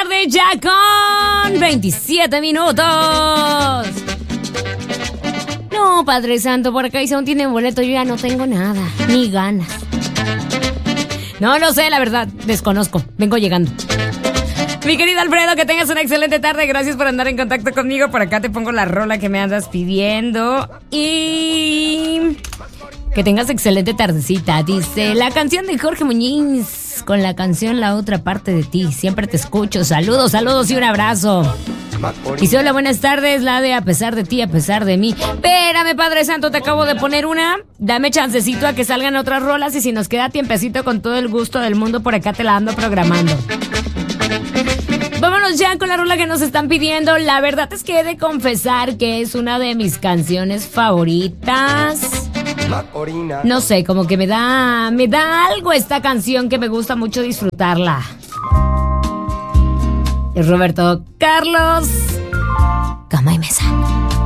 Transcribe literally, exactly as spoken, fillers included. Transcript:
tarde, ya con veintisiete minutos. No, Padre Santo, por acá dice aún tiene boleto, yo ya no tengo nada, ni ganas. No, no sé, la verdad, desconozco, vengo llegando. Mi querido Alfredo, que tengas una excelente tarde. Gracias por andar en contacto conmigo. Por acá te pongo la rola que me andas pidiendo. Y que tengas excelente tardecita. Dice, la canción de Jorge Muñiz con la canción La Otra Parte de Ti. Siempre te escucho. Saludos, saludos y un abrazo. Dice, hola, buenas tardes. La de A Pesar de Ti, A Pesar de Mí. Espérame, Padre Santo, te acabo de poner una. Dame chancecito a que salgan otras rolas. Y si nos queda tiempecito, con todo el gusto del mundo, por acá te la ando programando. Vámonos ya con la rola que nos están pidiendo. La verdad es que he de confesar que es una de mis canciones favoritas. No sé, como que me da, me da algo esta canción que me gusta mucho disfrutarla. Es Roberto Carlos, Cama y Mesa.